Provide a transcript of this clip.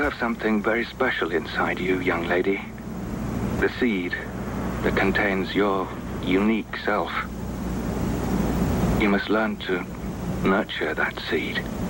have something very special inside you, young lady. The seed that contains your unique self. You must learn to nurture that seed.